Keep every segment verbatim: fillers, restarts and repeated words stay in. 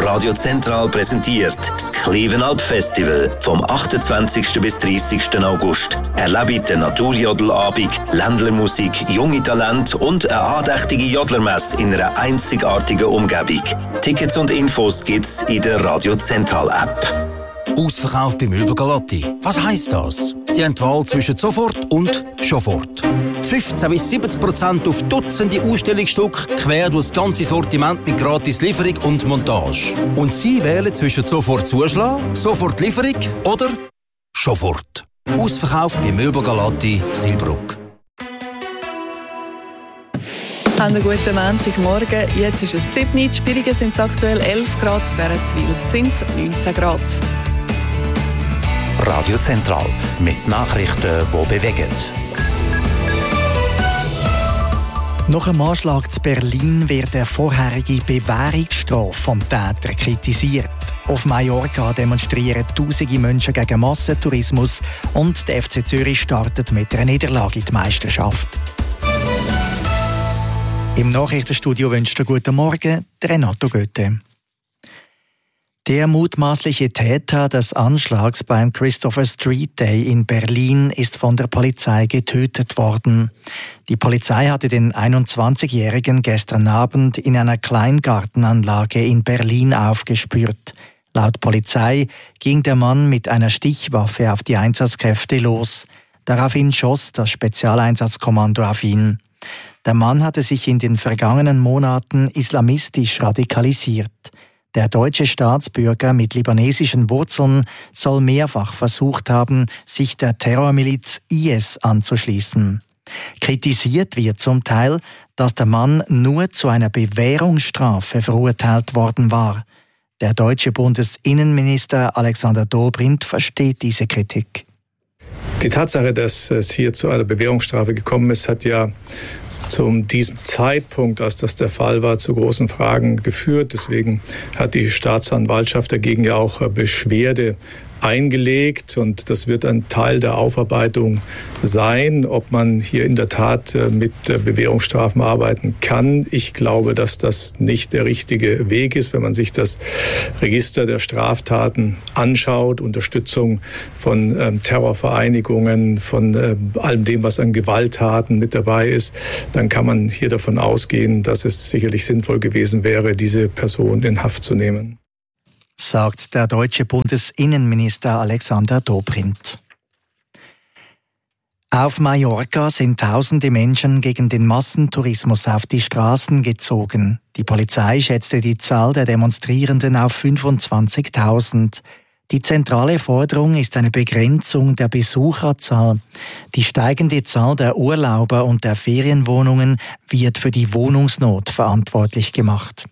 Radio Zentral präsentiert das Klevenalp Festival vom achtundzwanzigsten bis dreißigsten August. Erlebt den Naturjodelabend, Ländlermusik, junge Talente und eine andächtige Jodlermesse in einer einzigartigen Umgebung. Tickets und Infos gibt's in der Radio Zentral App. Ausverkauf bei Möbel Galatti. Was heisst das? Sie haben die Wahl zwischen sofort und Schofort. fünfzehn bis siebzig Prozent auf Dutzende Ausstellungsstücke, quer durch das ganze Sortiment mit gratis Lieferung und Montage. Und Sie wählen zwischen sofort Zuschlag, sofort Lieferung oder Schofort. Ausverkauf bei Möbel Galatti, Silbruck. Einen guten Montagmorgen. Jetzt ist es sieben Uhr, die Spirigen sind es aktuell elf Grad, in Bärenzwil sind es neunzehn Grad. Radio Zentral mit Nachrichten, die bewegen. Nach dem Anschlag zu Berlin wird eine vorherige Bewährungsstrafe vom Täter kritisiert. Auf Mallorca demonstrieren tausende Menschen gegen Massentourismus und der F C Zürich startet mit einer Niederlage in die Meisterschaft. Im Nachrichtenstudio wünscht er guten Morgen Renato Goethe. Der mutmaßliche Täter des Anschlags beim Christopher Street Day in Berlin ist von der Polizei getötet worden. Die Polizei hatte den einundzwanzigjährigen gestern Abend in einer Kleingartenanlage in Berlin aufgespürt. Laut Polizei ging der Mann mit einer Stichwaffe auf die Einsatzkräfte los. Daraufhin schoss das Spezialeinsatzkommando auf ihn. Der Mann hatte sich in den vergangenen Monaten islamistisch radikalisiert. Der deutsche Staatsbürger mit libanesischen Wurzeln soll mehrfach versucht haben, sich der Terrormiliz I S anzuschließen. Kritisiert wird zum Teil, dass der Mann nur zu einer Bewährungsstrafe verurteilt worden war. Der deutsche Bundesinnenminister Alexander Dobrindt versteht diese Kritik. Die Tatsache, dass es hier zu einer Bewährungsstrafe gekommen ist, hat ja zu diesem Zeitpunkt, als das der Fall war, zu großen Fragen geführt. Deswegen hat die Staatsanwaltschaft dagegen ja auch Beschwerde eingelegt und das wird ein Teil der Aufarbeitung sein, ob man hier in der Tat mit Bewährungsstrafen arbeiten kann. Ich glaube, dass das nicht der richtige Weg ist, wenn man sich das Register der Straftaten anschaut, Unterstützung von ähm, Terrorvereinigungen, von ähm, allem dem, was an Gewalttaten mit dabei ist, dann kann man hier davon ausgehen, dass es sicherlich sinnvoll gewesen wäre, diese Person in Haft zu nehmen, sagt der deutsche Bundesinnenminister Alexander Dobrindt. Auf Mallorca sind tausende Menschen gegen den Massentourismus auf die Straßen gezogen. Die Polizei schätzte die Zahl der Demonstrierenden auf fünfundzwanzigtausend. Die zentrale Forderung ist eine Begrenzung der Besucherzahl. Die steigende Zahl der Urlauber und der Ferienwohnungen wird für die Wohnungsnot verantwortlich gemacht.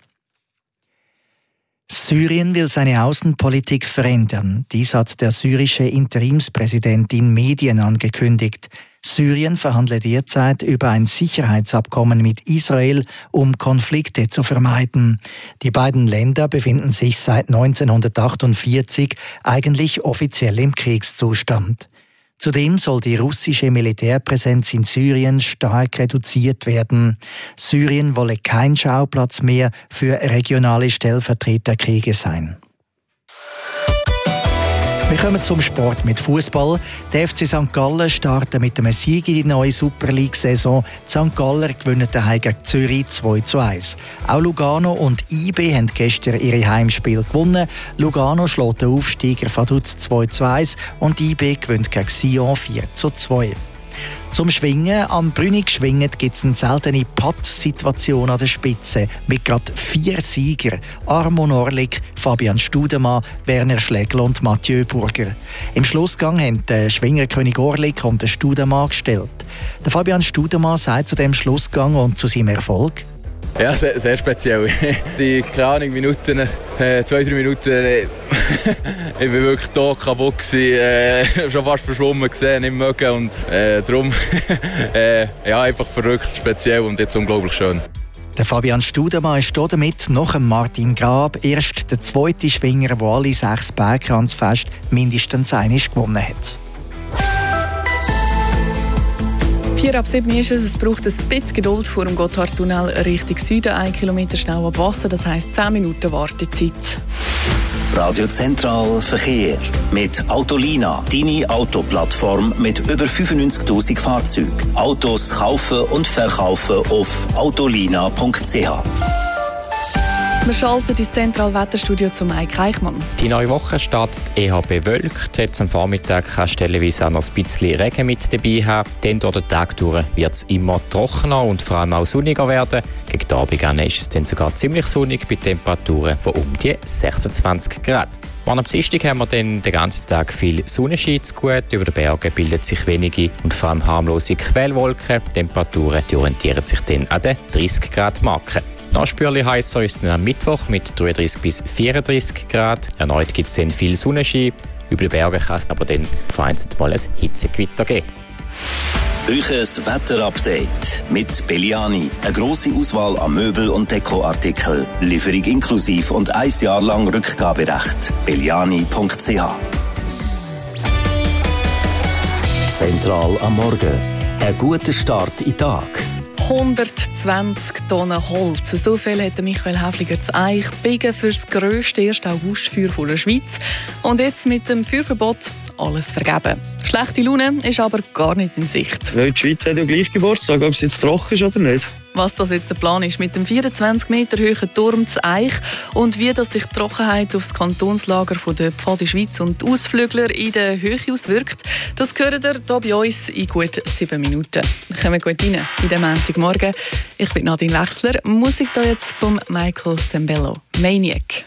Syrien will seine Außenpolitik verändern. Dies hat der syrische Interimspräsident in Medien angekündigt. Syrien verhandelt derzeit über ein Sicherheitsabkommen mit Israel, um Konflikte zu vermeiden. Die beiden Länder befinden sich seit neunzehnhundertachtundvierzig eigentlich offiziell im Kriegszustand. Zudem soll die russische Militärpräsenz in Syrien stark reduziert werden. Syrien wolle kein Schauplatz mehr für regionale Stellvertreterkriege sein. Wir kommen zum Sport mit Fußball. Der F C Sankt Gallen startet mit einem Sieg in die neue Super League-Saison. Die Sankt Galler gewinnen daheim gegen Zürich zwei zu eins. Auch Lugano und I B haben gestern ihre Heimspiele gewonnen. Lugano schlägt den Aufsteiger Vaduz zwei zu eins und I B gewinnt gegen Sion vier zu zwei. Zum Schwingen am Brünig-Schwingen gibt es eine seltene Patt-Situation an der Spitze mit gerade vier Siegern: Armon Orlik, Fabian Studemann, Werner Schlegel und Mathieu Burger. Im Schlussgang haben der Schwingerkönig Orlik und der Studemann gestellt. Der Fabian Studemann sagt zu dem Schlussgang und zu seinem Erfolg: Ja, sehr, sehr speziell. Die, keine Ahnung, Minuten, äh, zwei, drei Minuten, äh, ich war wirklich da kaputt gewesen, äh, schon fast verschwommen gesehen, nicht mögen und äh, darum, äh, ja, einfach verrückt, speziell und jetzt unglaublich schön. Der Fabian Studemann ist damit nach dem Martin Grab erst der zweite Schwinger, der alle sechs Bergkranzfeste mindestens einmal gewonnen hat. Vier ab sieben ist es. Es braucht ein bisschen Geduld vor dem Gotthardtunnel Richtung Süden. Ein Kilometer schnell ab Wasser, das heisst zehn Minuten Wartezeit. Radio Zentral Verkehr. Mit Autolina, deine Autoplattform mit über fünfundneunzigtausend Fahrzeugen. Autos kaufen und verkaufen auf autolina punkt c h. Wir schalten ins Zentralwetterstudio zu Mike Eichmann. Die neue Woche startet eher bewölkt. Jetzt am Vormittag kann stellenweise auch noch ein bisschen Regen mit dabei haben. Dann durch den Tag durch wird es immer trockener und vor allem auch sonniger werden. Gegen den Abend ist es dann sogar ziemlich sonnig bei Temperaturen von um die sechsundzwanzig Grad. Am Dienstag haben wir dann den ganzen Tag viel Sonnenschein zu gut. Über den Bergen bilden sich wenige und vor allem harmlose Quellwolken. Die Temperaturen die orientieren sich dann an den dreißig Grad Marke. Noch spürlich heißer ist es am Mittwoch mit dreiunddreißig bis vierunddreißig Grad. Erneut gibt es dann viel Sonnenschein. Über den Bergen kann es aber dann vereinzelt mal ein Hitzegewitter geben. Euches Wetterupdate mit Belliani. Eine grosse Auswahl an Möbel- und Dekoartikeln. Lieferung inklusiv und ein Jahr lang Rückgaberecht. belliani punkt c h. Zentral am Morgen. Ein guter Start in den Tag. hundertzwanzig Tonnen Holz. So viel hat Michael Häfliger zu Eich biegen für das grösste erste Augustfeuer der Schweiz. Und jetzt mit dem Feuerverbot alles vergeben. Schlechte Laune ist aber gar nicht in Sicht. Die Schweiz hat ja gleich Geburtstag, ob es jetzt trocken ist oder nicht. Was das jetzt der Plan ist mit dem vierundzwanzig Meter hohen Turm zu Eich und wie das sich die Trockenheit auf das Kantonslager von der Pfadi Schweiz und die Ausflügler in der Höhe auswirkt, das hört ihr hier bei uns in gut sieben Minuten. Wir kommen gut rein in den Montagmorgen. Ich bin Nadine Wechsler. Musik da jetzt von Michael Sembello. Maniac.